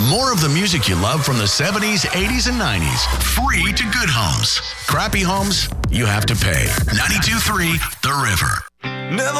More of the music you love from the 70s, 80s, and 90s. Free to good homes. Crappy homes, you have to pay. 92.3 The River. Never